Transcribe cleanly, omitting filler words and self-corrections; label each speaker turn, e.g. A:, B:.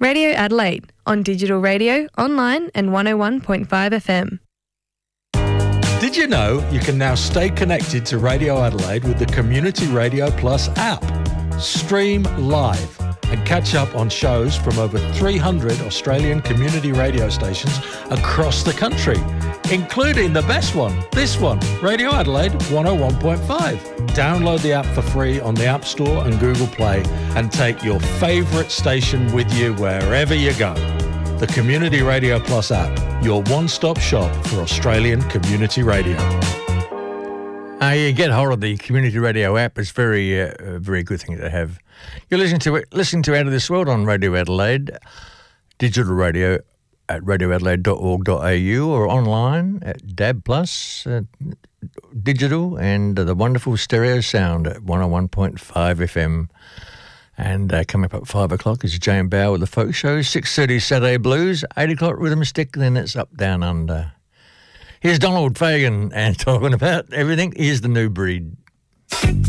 A: Radio Adelaide, on digital radio, online and 101.5 FM.
B: Did you know you can now stay connected to Radio Adelaide with the Community Radio Plus app? Stream live and catch up on shows from over 300 Australian community radio stations across the country, including the best one, this one, Radio Adelaide 101.5. Download the app for free on the App Store and Google Play and take your favourite station with you wherever you go. The Community Radio Plus app, your one-stop shop for Australian community radio.
C: You get hold of the Community Radio app. It's very good thing to have. You're listening to Out of This World on Radio Adelaide, digital radio at radioadelaide.org.au or online at DAB+, digital, and the wonderful stereo sound at 101.5 FM. And coming up at 5 o'clock is Jane Bower with the Folk Show, 6:30 Saturday Blues, 8 o'clock Rhythm Stick, then it's Up, Down, Under. Here's Donald Fagen and talking about everything. Here's the New Breed.